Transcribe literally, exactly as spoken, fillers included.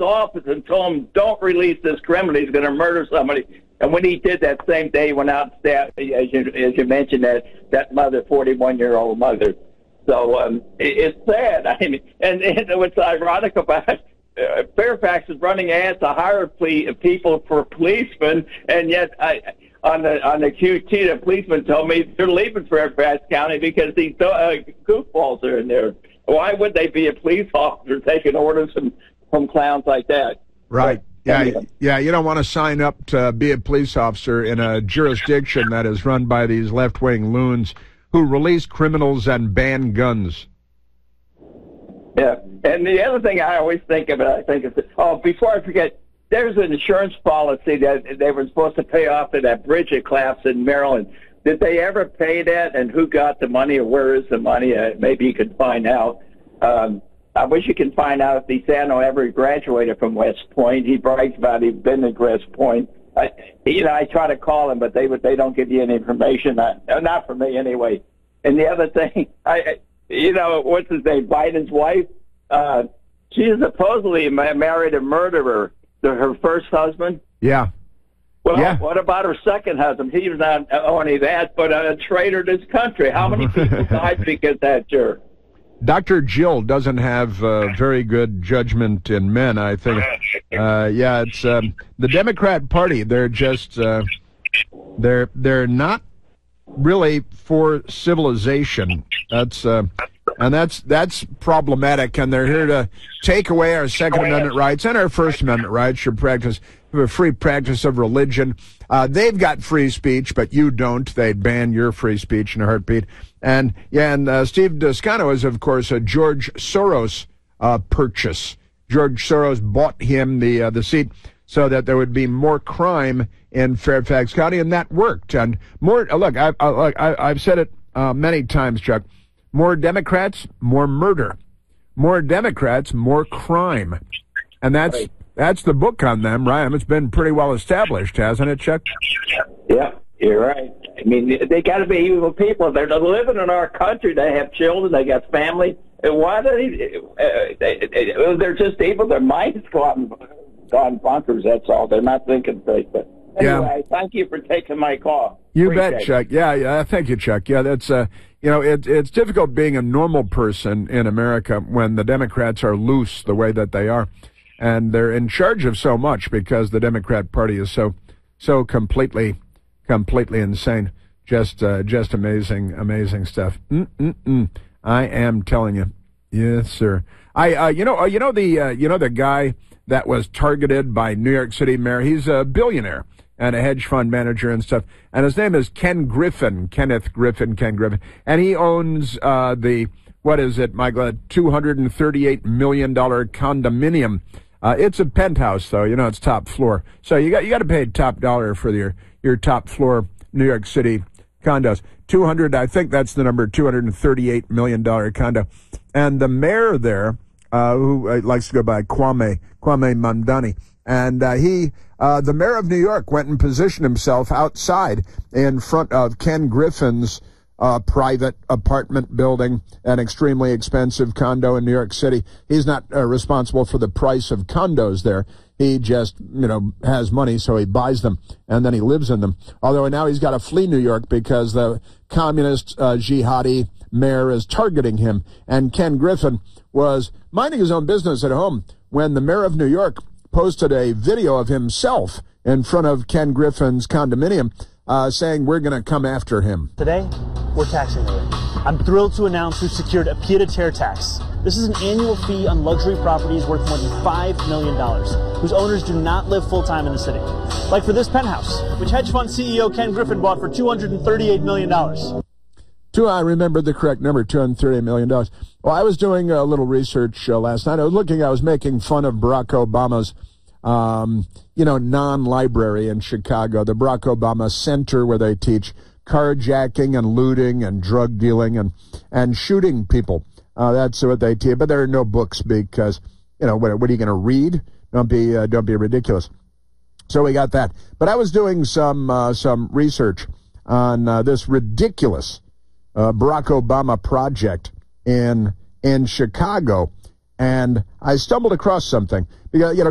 office and told him, don't release this criminal. He's going to murder somebody. And when he did that same day, he went out and stabbed, as you, as you mentioned, that, that mother, forty-one-year-old mother. So um, it, it's sad. I mean, and, and what's ironic about it, uh, Fairfax is running ads to hire ple- people for policemen, and yet I, on the on the Q T, the policeman told me they're leaving Fairfax County because these uh, goofballs are in there. Why would they be a police officer taking orders from, from clowns like that? Right. But, yeah, anyway. yeah. You don't want to sign up to be a police officer in a jurisdiction that is run by these left-wing loons who release criminals and ban guns. Yeah, and the other thing I always think of, I think is, oh, before I forget, there's an insurance policy that they were supposed to pay off to that bridge that collapsed in Maryland. Did they ever pay that, and who got the money, or where is the money? Uh, maybe you could find out. Um, I wish you could find out if DeSanto ever graduated from West Point. He brags about he'd been at West Point. I, you know, I try to call him, but they they don't give you any information. Not, not for me, anyway. And the other thing, I, you know, what's his name? Biden's wife. Uh, she supposedly married a murderer, to her first husband. Yeah. Well, yeah. What about her second husband? He was not only that, but a traitor to this country. How many people died because of that jerk? Doctor Jill doesn't have uh, very good judgment in men, I think. Uh, yeah, it's um, the Democrat Party. They're just uh, they're they're not really for civilization. That's uh, and that's that's problematic. And they're here to take away our Second Amendment rights and our First Amendment rights. Your practice, a free practice of religion. Uh, they've got free speech, but you don't. They'd ban your free speech in a heartbeat. And yeah, and uh, Steve Descano is, of course, a George Soros uh, purchase. George Soros bought him the uh, the seat so that there would be more crime in Fairfax County, and that worked. And more, uh, look, I, I, I, I've said it uh, many times, Chuck. More Democrats, more murder. More Democrats, more crime. And that's right. that's the book on them, right? It's been pretty well established, hasn't it, Chuck? Yeah, you're right. I mean, they got to be evil people. They're living in our country. They have children. They got family. And why do they, uh, they, they? They're just evil. Their minds gone gone bonkers. That's all. They're not thinking straight. But anyway, yeah. Thank you for taking my call. You Appreciate bet, it. Chuck. Yeah, yeah. Thank you, Chuck. Yeah, that's uh, you know, it, it's difficult being a normal person in America when the Democrats are loose the way that they are, and they're in charge of so much because the Democrat Party is so so completely completely insane. Just uh, just amazing, amazing stuff. Mm-mm-mm. I am telling you, yes, sir. I uh, you know uh, you know the uh, you know the guy that was targeted by New York City mayor. He's a billionaire and a hedge fund manager and stuff. And his name is Ken Griffin, Kenneth Griffin, Ken Griffin. And he owns uh, the, what is it, Michael, two hundred thirty-eight million dollars condominium. Uh, it's a penthouse, though. You know, it's top floor. So you got you got to pay top dollar for your, your top floor New York City condos. two hundred, I think that's the number, two hundred thirty-eight million dollars condo. And the mayor there, uh, who uh, likes to go by Kwame, Kwame Mamdani, and uh, he, uh, the mayor of New York, went and positioned himself outside in front of Ken Griffin's uh, private apartment building, an extremely expensive condo in New York City. He's not uh, responsible for the price of condos there. He just, you know, has money, so he buys them, and then he lives in them. Although now he's got to flee New York because the communist uh, jihadi mayor is targeting him. And Ken Griffin was minding his own business at home when the mayor of New York posted a video of himself in front of Ken Griffin's condominium uh, saying, we're going to come after him. Today, we're taxing the rich. I'm thrilled to announce we've secured a pied-à-terre tax. This is an annual fee on luxury properties worth more than five million dollars, whose owners do not live full-time in the city. Like for this penthouse, which hedge fund C E O Ken Griffin bought for two hundred thirty-eight million dollars. Two, I remember the correct number, two hundred thirty million dollars. Well, I was doing a little research uh, last night. I was looking, I was making fun of Barack Obama's, um, you know, non-library in Chicago, the Barack Obama Center, where they teach carjacking and looting and drug dealing and, and shooting people. Uh, that's what they teach. But there are no books because, you know, what, what are you going to read? Don't be, uh, don't be ridiculous. So we got that. But I was doing some, uh, some research on uh, this ridiculous Uh, Barack Obama project in in Chicago, and I stumbled across something because you know